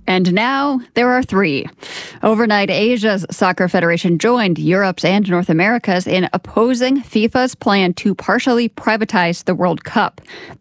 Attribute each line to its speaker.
Speaker 1: And now there are three. Overnight, Asia's soccer federation joined Europe's and North America's in opposing FIFA's plan to partially privatize the World Cup.